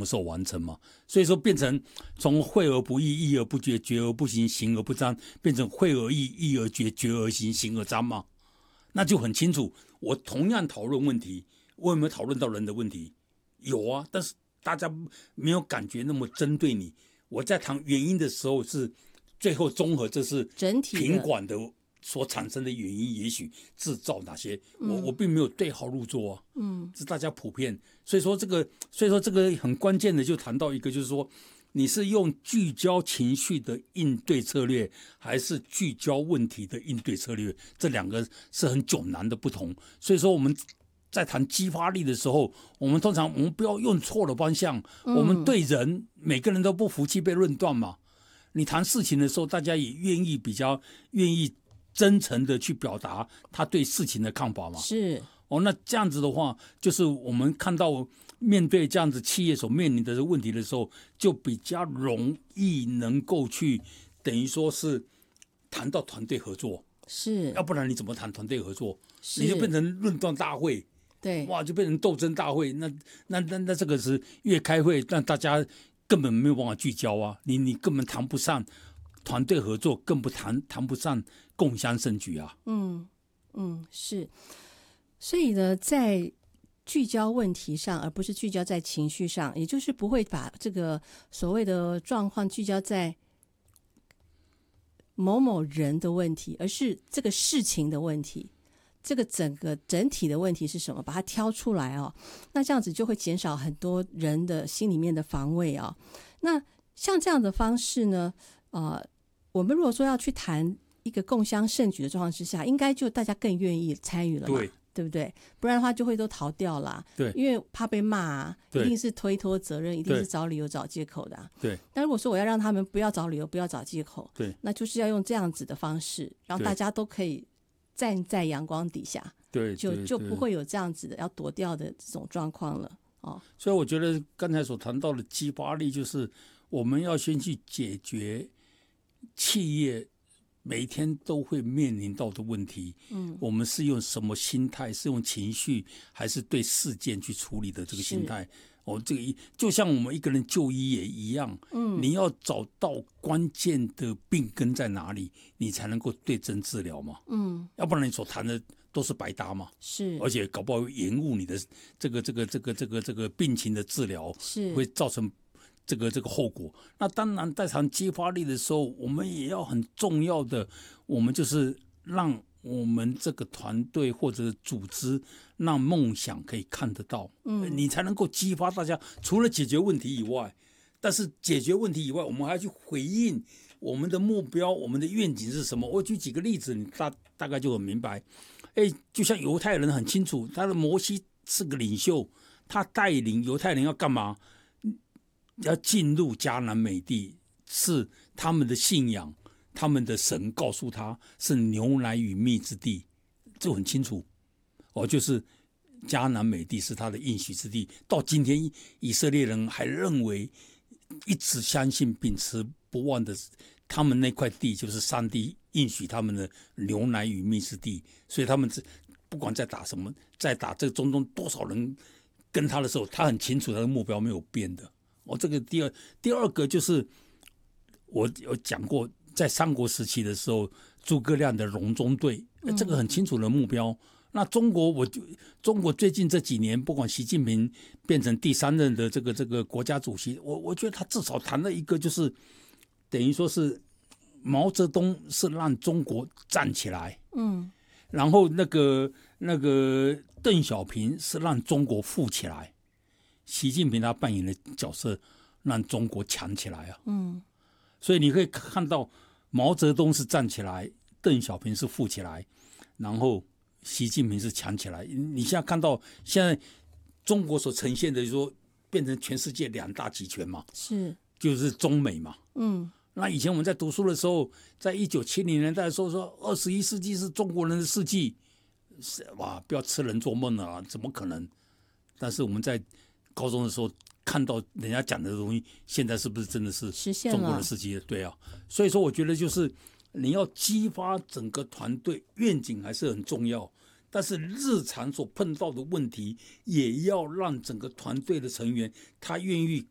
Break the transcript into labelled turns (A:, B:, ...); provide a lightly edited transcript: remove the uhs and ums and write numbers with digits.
A: 么时候完成嘛。所以说变成从会而不议，议而不决，决而不行，行而不彰，变成会而议，议而决，决而行，行而彰嘛。那就很清楚，我同样讨论问题，我有没有讨论到人的问题？有啊，但是大家没有感觉那么针对你。我在谈原因的时候是最后综合，这是
B: 整体
A: 品管的所产生的原因，也许制造哪些，我并没有对号入座啊，是大家普遍。所以说这个很关键的就谈到一个，就是说你是用聚焦情绪的应对策略，还是聚焦问题的应对策略？这两个是很迥然的不同。所以说我们在谈激发力的时候，我们不要用错了方向。我们对人每个人都不服气被论断嘛。你谈事情的时候，大家也比较愿意真诚的去表达他对事情的看法嘛。
B: 是
A: 那这样子的话，就是我们看到面对这样子企业所面临的问题的时候，就比较容易能够去等于说是谈到团队合作。
B: 是，
A: 要不然你怎么谈团队合作？你就变成论断大会。
B: 对，
A: 哇，就变成斗争大会。那这个是越开会，但大家根本没有办法聚焦啊！你根本谈不上团队合作，更不谈不上共襄盛举啊！
B: 是。所以呢，在聚焦问题上，而不是聚焦在情绪上，也就是不会把这个所谓的状况聚焦在某某人的问题，而是这个事情的问题。这个整体的问题是什么？把它挑出来哦，那这样子就会减少很多人的心里面的防卫哦。那像这样的方式呢，我们如果说要去谈一个共襄盛举的状况之下，应该就大家更愿意参与了嘛，对不对？不然的话就会都逃掉啦。
A: 对，
B: 因为怕被骂啊，一定是推脱责任，一定是找理由找借口的啊。
A: 对。
B: 但如果说我要让他们不要找理由，不要找借口，
A: 对，
B: 那就是要用这样子的方式，让大家都可以站在阳光底下，
A: 对，
B: 就不会有这样子的要躲掉的这种状况了。
A: 所以我觉得刚才所谈到的激发力，就是我们要先去解决企业每天都会面临到的问题。我们是用什么心态？是用情绪，还是对事件去处理的这个心态？这个就像我们一个人就医也一样，你要找到关键的病根在哪里，你才能够对症治疗嘛。要不然你所谈的都是白搭嘛。
B: 是，
A: 而且搞不好延误你的这个病情的治疗，
B: 是
A: 会造成这个后果。那当然，在谈激发力的时候，我们也要很重要的，我们就是让我们这个团队或者组织，让梦想可以看得到，你才能够激发大家。除了解决问题以外，但是解决问题以外，我们还要去回应我们的目标，我们的愿景是什么？我举几个例子，你大概就很明白。就像犹太人很清楚，他的摩西是个领袖，他带领犹太人要干嘛？要进入迦南美地，是他们的信仰。他们的神告诉他是牛奶与蜜之地，这很清楚。就是迦南美地是他的应许之地。到今天，以色列人还认为，一直相信、秉持不忘的，他们那块地就是上帝应许他们的牛奶与蜜之地。所以他们不管在打什么，在打这个中东多少人跟他的时候，他很清楚他的目标没有变的。这个第二个就是我有讲过。在三国时期的时候，诸葛亮的隆中对，这个很清楚的目标。那中国最近这几年，不管习近平变成第3任的这个国家主席，我觉得他至少谈了一个，就是等于说是毛泽东是让中国站起来，然后那个邓小平是让中国富起来，习近平他扮演的角色让中国强起来啊。所以你可以看到，毛泽东是站起来，邓小平是富起来，然后习近平是强起来。你现在看到，现在中国所呈现的，说变成全世界2大集权嘛，就是中美嘛。那以前我们在读书的时候，在1970年代的时候说，21世纪是中国人的世纪，哇，不要痴人做梦了，怎么可能？但是我们在高中的时候看到人家讲的东西，现在是不是真的是中国的世纪？对啊，所以说我觉得就是你要激发整个团队愿景还是很重要，但是日常所碰到的问题也要让整个团队的成员他愿意